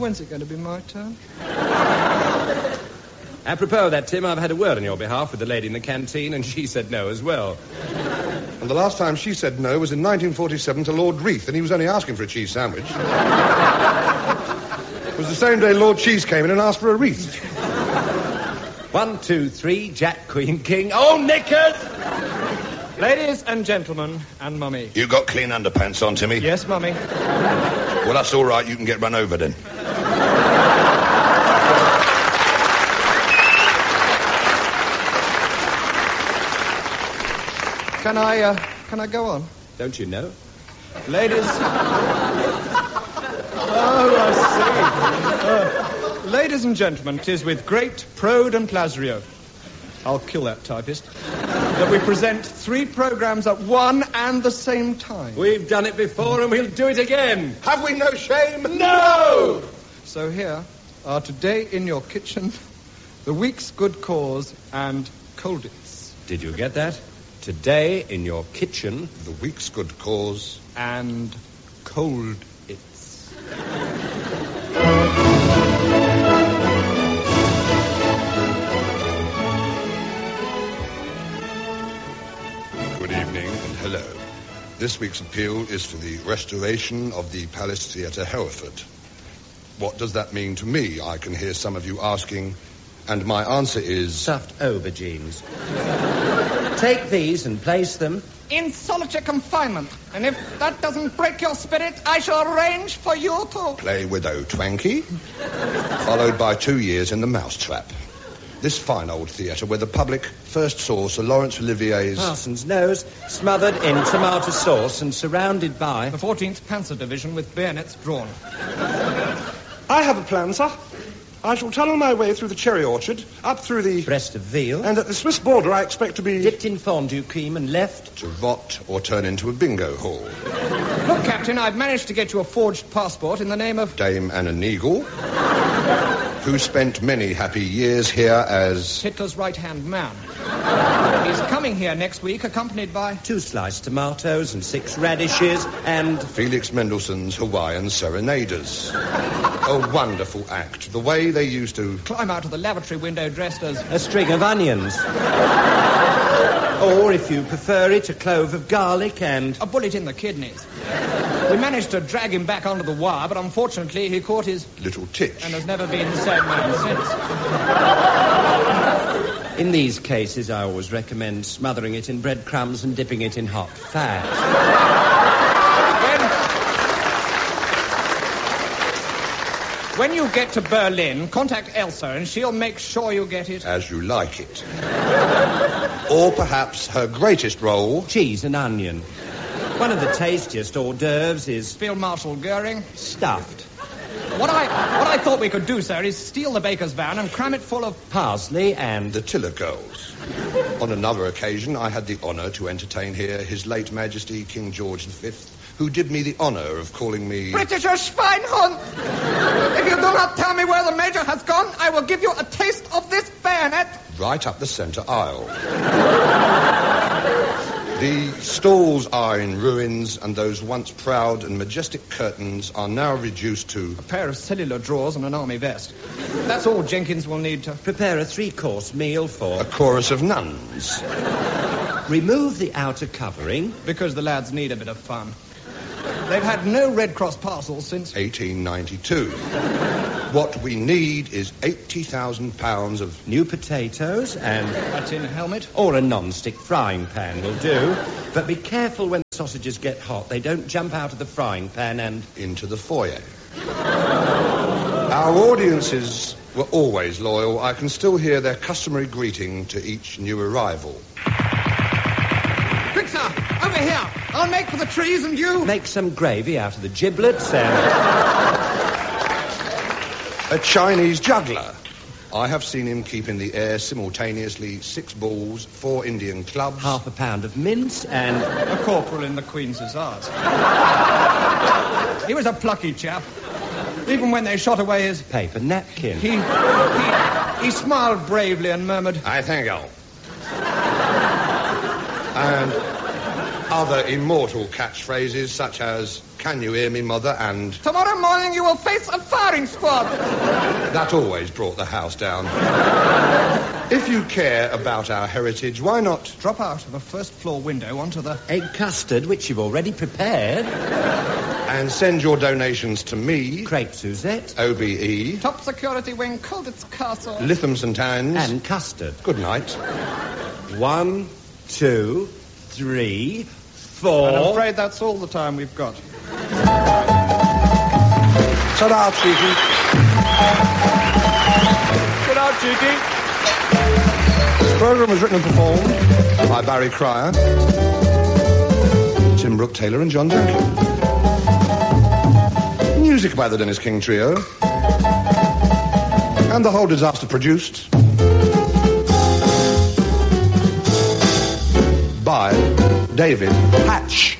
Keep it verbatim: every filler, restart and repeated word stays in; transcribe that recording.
When's it going to be my turn? Apropos of that, Tim, I've had a word on your behalf with the lady in the canteen, and she said no as well. And the last time she said no was in nineteen forty-seven to Lord Reith, and he was only asking for a cheese sandwich. It was the same day Lord Cheese came in and asked for a wreath. One, two, three, Jack, Queen, King. Oh, knickers! Ladies and gentlemen, and Mummy. You got clean underpants on, Timmy? Yes, Mummy. Well, that's all right. You can get run over then. Can I, uh, can I go on? Don't you know? Ladies... Oh, I see. Uh, ladies and gentlemen, 'tis with great prode and pleasure, I'll kill that typist, that we present three programs at one and the same time. We've done it before and we'll do it again. Have we no shame? No! So here are Today in Your Kitchen, The Week's Good Cause, and Colditz. Did you get that? Today in Your Kitchen, The Week's Good Cause, and Colditz. Good evening and hello. This week's appeal is for the restoration of the Palace Theatre, Hereford. What does that mean to me? I can hear some of you asking, and my answer is... Stuffed aubergines. Take these and place them... in solitary confinement. And if that doesn't break your spirit, I shall arrange for you to... play Widow Twankey, followed by two years in the Mousetrap. This fine old theatre where the public first saw Sir Laurence Olivier's... Parson's nose, smothered in tomato sauce and surrounded by... the fourteenth Panzer Division with bayonets drawn. I have a plan, sir. I shall tunnel my way through the cherry orchard, up through the... breast of veal. And at the Swiss border I expect to be... dipped in fondue cream and left... to rot or turn into a bingo hall. Look, Captain, I've managed to get you a forged passport in the name of... Dame Anna Neagle, who spent many happy years here as... Hitler's right-hand man. He's coming here next week, accompanied by... two sliced tomatoes and six radishes and... Felix Mendelssohn's Hawaiian Serenaders. A wonderful act. The way they used to... climb out of the lavatory window dressed as... a string of onions. Or, if you prefer it, a clove of garlic and... a bullet in the kidneys. We managed to drag him back onto the wire, but unfortunately he caught his... little titch. and has never been the same man since. In these cases, I always recommend smothering it in breadcrumbs and dipping it in hot fat. When you get to Berlin, contact Elsa and she'll make sure you get it. As you like it. Or perhaps her greatest role... cheese and onion. One of the tastiest hors d'oeuvres is... Field Marshal Goering. stuffed. What I what I thought we could do, sir, is steal the baker's van and cram it full of... parsley and... the Tiller girls. On another occasion, I had the honour to entertain here His late Majesty King George the Fifth, who did me the honour of calling me... Britisher Schweinhund! If you do not tell me where the Major has gone, I will give you a taste of this bayonet. right up the centre aisle. The stalls are in ruins, and those once proud and majestic curtains are now reduced to... a pair of cellular drawers and an army vest. That's all Jenkins will need to... prepare a three-course meal for... a chorus of nuns. remove the outer covering... because the lads need a bit of fun. They've had no Red Cross parcels since... eighteen ninety-two. What we need is eighty thousand pounds of... new potatoes and... a tin helmet. or a non-stick frying pan will do. But be careful when the sausages get hot. They don't jump out of the frying pan and... into the foyer. Our audiences were always loyal. I can still hear their customary greeting to each new arrival. Quick, sir! Over here! I'll make for the trees and you... make some gravy out of the giblets and... A Chinese juggler. I have seen him keep in the air simultaneously six balls, four Indian clubs... half a pound of mince and... a corporal in the Queen's Hussars. He was a plucky chap. Even when they shot away his... paper napkin. He... he, he smiled bravely and murmured... I thank you. And other immortal catchphrases such as, "Can you hear me, mother?" and Tomorrow morning you will face a firing squad. that always brought the house down. If you care about our heritage, why not Drop out of a first-floor window onto the... Egg custard, which you've already prepared. and send your donations to me, Crepe Suzette. O B E, Top security wing, Colditz Castle. Lytham St Anne's. And custard. Good night. One, two, three, four... I'm afraid that's all the time we've got. Ta-da, Cheeky. Good out, Cheeky. This programme was written and performed by Barry Cryer, Tim Brooke Taylor and John Duncan. Music by the Dennis King Trio. And the whole disaster produced by David Hatch.